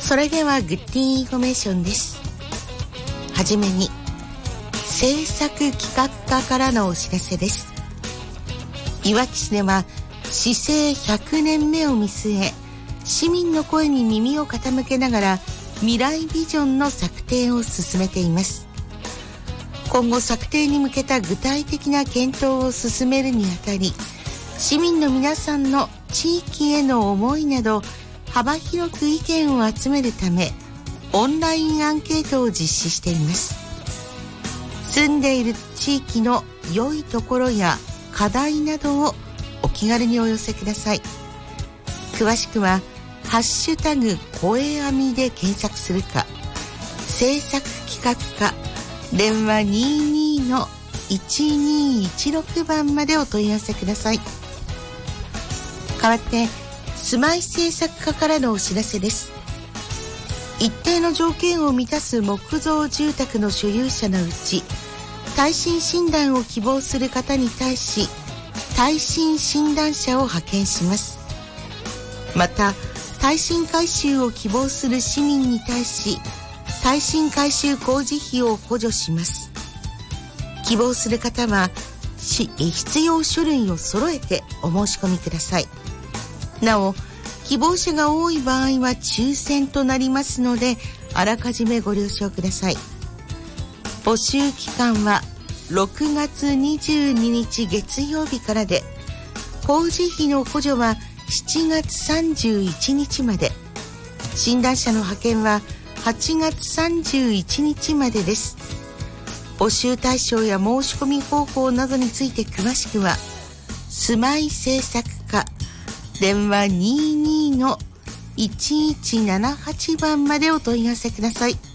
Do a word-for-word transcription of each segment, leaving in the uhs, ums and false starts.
それではグッディインフォメーションです。はじめに制作企画課からのお知らせです。いわき市では市政ひゃくねんめを見据え、市民の声に耳を傾けながら未来ビジョンの策定を進めています。今後策定に向けた具体的な検討を進めるにあたり、市民の皆さんの地域への思いなど幅広く意見を集めるため、オンラインアンケートを実施しています。住んでいる地域の良いところや課題などをお気軽にお寄せください。詳しくはハッシュタグ声あみで検索するか、制作企画課電話 にじゅうに のいちにいちろく 番までお問い合わせください。代わって住まい政策課からのお知らせです。一定の条件を満たす木造住宅の所有者のうち、耐震診断を希望する方に対し耐震診断者を派遣します。また耐震改修を希望する市民に対し耐震改修工事費を補助します。希望する方は必要書類を揃えてお申し込みください。なお、希望者が多い場合は抽選となりますので、あらかじめご了承ください。募集期間はろくがつにじゅうににち月曜日からで、工事費の補助はしちがつさんじゅういちにちまで、診断者の派遣ははちがつさんじゅういちにちまでです。募集対象や申し込み方法などについて詳しくは、住まい政策課電話 にじゅうに のいちいちななはち 番までお問い合わせください。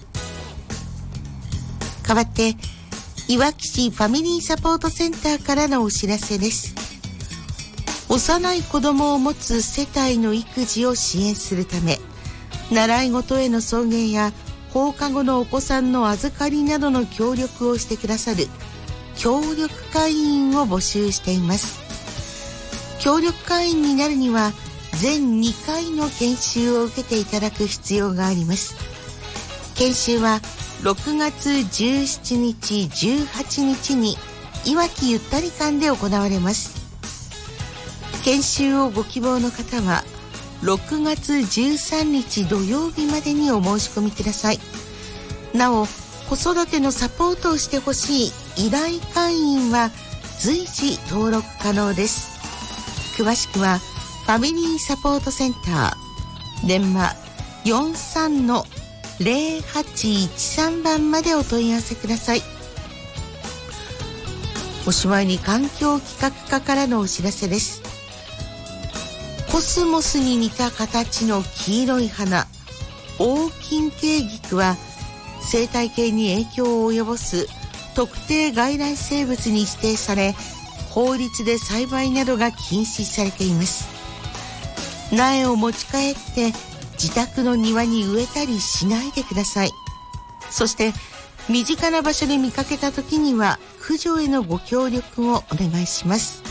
代わっていわき市ファミリーサポートセンターからのお知らせです。幼い子供を持つ世帯の育児を支援するため、習い事への送迎や放課後のお子さんの預かりなどの協力をしてくださる協力会員を募集しています。協力会員になるには全にかいの研修を受けていただく必要があります。研修はろくがつじゅうしちにちじゅうはちにちにいわきゆったり館で行われます。研修をご希望の方はろくがつじゅうさんにち土曜日までにお申し込みください。なお、子育てのサポートをしてほしい依頼会員は随時登録可能です。詳しくはファミリーサポートセンター電話 よんさんのぜろはちいちさん 番までお問い合わせください。おしまいに環境企画課からのお知らせです。コスモスに似た形の黄色い花、オオキンケイギクは生態系に影響を及ぼす特定外来生物に指定され、法律で栽培などが禁止されています。苗を持ち帰って自宅の庭に植えたりしないでください。そして身近な場所で見かけた時には駆除へのご協力をお願いします。